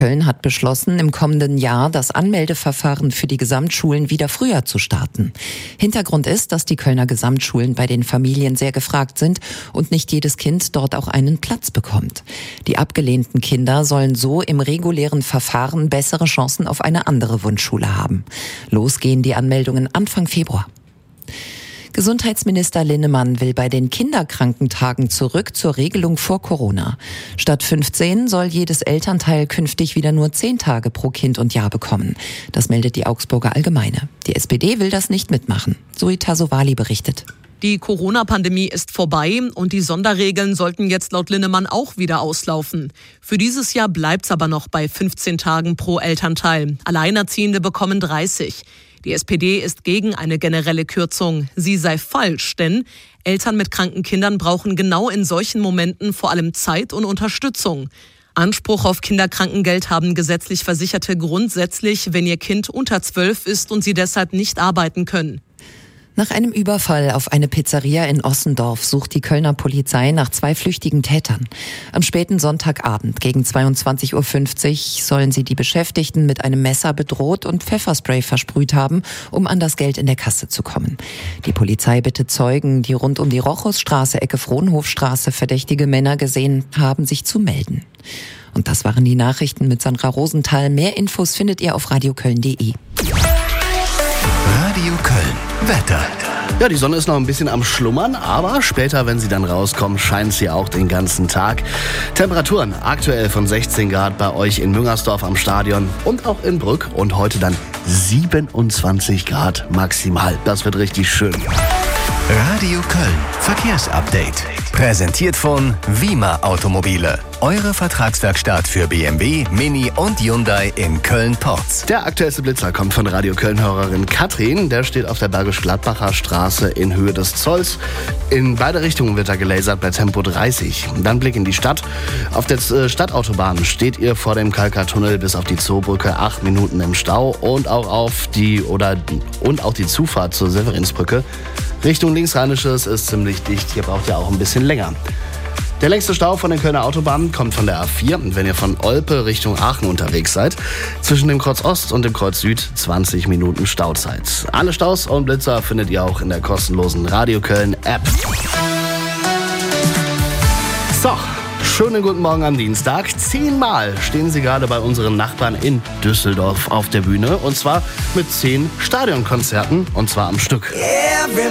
Köln hat beschlossen, im kommenden Jahr das Anmeldeverfahren für die Gesamtschulen wieder früher zu starten. Hintergrund ist, dass die Kölner Gesamtschulen bei den Familien sehr gefragt sind und nicht jedes Kind dort auch einen Platz bekommt. Die abgelehnten Kinder sollen so im regulären Verfahren bessere Chancen auf eine andere Wunschschule haben. Los gehen die Anmeldungen Anfang Februar. Gesundheitsminister Linnemann will bei den Kinderkrankentagen zurück zur Regelung vor Corona. Statt 15 soll jedes Elternteil künftig wieder nur 10 Tage pro Kind und Jahr bekommen. Das meldet die Augsburger Allgemeine. Die SPD will das nicht mitmachen. Zoe Tassovali berichtet. Die Corona-Pandemie ist vorbei und die Sonderregeln sollten jetzt laut Linnemann auch wieder auslaufen. Für dieses Jahr bleibt's aber noch bei 15 Tagen pro Elternteil. Alleinerziehende bekommen 30. Die SPD ist gegen eine generelle Kürzung. Sie sei falsch, denn Eltern mit kranken Kindern brauchen genau in solchen Momenten vor allem Zeit und Unterstützung. Anspruch auf Kinderkrankengeld haben gesetzlich Versicherte grundsätzlich, wenn ihr Kind unter 12 ist und sie deshalb nicht arbeiten können. Nach einem Überfall auf eine Pizzeria in Ossendorf sucht die Kölner Polizei nach 2 flüchtigen Tätern. Am späten Sonntagabend gegen 22:50 Uhr sollen sie die Beschäftigten mit einem Messer bedroht und Pfefferspray versprüht haben, um an das Geld in der Kasse zu kommen. Die Polizei bittet Zeugen, die rund um die Rochusstraße, Ecke Frohnhofstraße verdächtige Männer gesehen haben, sich zu melden. Und das waren die Nachrichten mit Sandra Rosenthal. Mehr Infos findet ihr auf radioköln.de. Radio Köln. Wetter. Ja, die Sonne ist noch ein bisschen am Schlummern, aber später, wenn sie dann rauskommt, scheint sie auch den ganzen Tag. Temperaturen aktuell von 16 Grad bei euch in Müngersdorf am Stadion und auch in Brück und heute dann 27 Grad maximal. Das wird richtig schön. Radio Köln. Verkehrsupdate. Präsentiert von Wima Automobile. Eure Vertragswerkstatt für BMW, Mini und Hyundai in Köln-Porz. Der aktuellste Blitzer kommt von Radio Köln-Hörerin Katrin. Der steht auf der Bergisch-Gladbacher Straße in Höhe des Zolls. In beide Richtungen wird er gelasert bei Tempo 30. Dann Blick in die Stadt. Auf der Stadtautobahn steht ihr vor dem Kalkatunnel bis auf die Zoobrücke 8 Minuten im Stau und auch die Zufahrt zur Severinsbrücke. Richtung Linksrheinisches ist ziemlich dicht. Hier braucht ihr auch ein bisschen länger. Der längste Stau von den Kölner Autobahnen kommt von der A4, wenn ihr von Olpe Richtung Aachen unterwegs seid. Zwischen dem Kreuz Ost und dem Kreuz Süd 20 Minuten Stauzeit. Alle Staus und Blitzer findet ihr auch in der kostenlosen Radio Köln App. So, schönen guten Morgen am Dienstag. 10-mal stehen sie gerade bei unseren Nachbarn in Düsseldorf auf der Bühne. Und zwar mit 10 Stadionkonzerten und zwar am Stück.